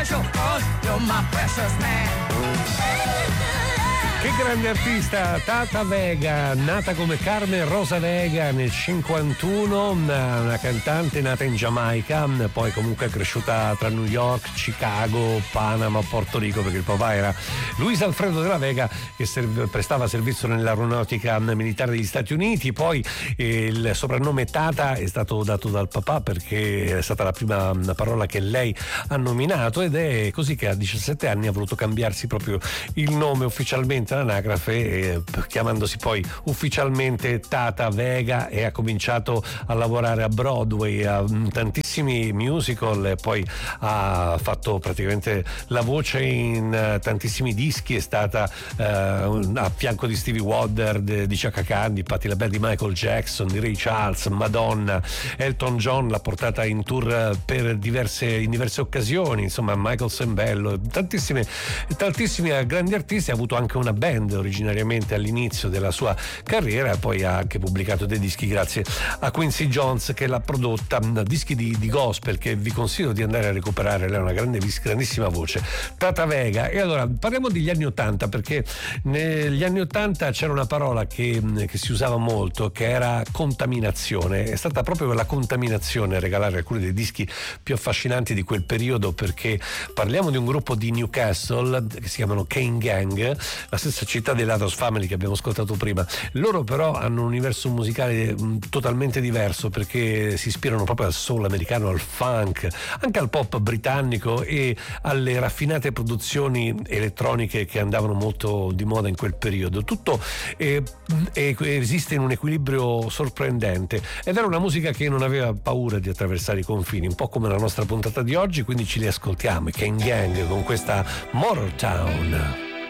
special, 'cause you're my precious man. Che grande artista, Tata Vega, nata come Carmen Rosa Vega nel 51, una cantante nata in Giamaica, poi comunque cresciuta tra New York, Chicago, Panama, Porto Rico, perché il papà era Luis Alfredo de la Vega, che prestava servizio nell'aeronautica militare degli Stati Uniti. Poi il soprannome Tata è stato dato dal papà perché è stata la prima parola che lei ha nominato, ed è così che a 17 anni ha voluto cambiarsi proprio il nome ufficialmente all'anagrafe, chiamandosi poi ufficialmente Tata Vega, e ha cominciato a lavorare a Broadway, a tantissimi musical, e poi ha fatto praticamente la voce in tantissimi dischi. È stata a fianco di Stevie Wonder, di Chaka Khan, di Patti LaBelle, di Michael Jackson, di Ray Charles, Madonna, Elton John l'ha portata in tour in diverse occasioni, insomma Michael Sembello, tantissimi grandi artisti. Ha avuto anche una band originariamente all'inizio della sua carriera, e poi ha anche pubblicato dei dischi grazie a Quincy Jones che l'ha prodotta, dischi di gospel che vi consiglio di andare a recuperare. Lei ha una grandissima voce, Tata Vega. E allora parliamo degli anni 80, perché negli anni 80 c'era una parola che si usava molto, che era contaminazione. È stata proprio la contaminazione a regalare alcuni dei dischi più affascinanti di quel periodo, perché parliamo di un gruppo di Newcastle che si chiamano Kane Gang, la stessa città dei Lados Family che abbiamo ascoltato prima. Loro però hanno un universo musicale totalmente diverso, perché si ispirano proprio al soul americano, al funk, anche al pop britannico e alle raffinate produzioni elettroniche che andavano molto di moda in quel periodo. Tutto esiste in un equilibrio sorprendente, ed era una musica che non aveva paura di attraversare i confini, un po' come la nostra puntata di oggi. Quindi ci li ascoltiamo, i Kane Gang, con questa Motortown.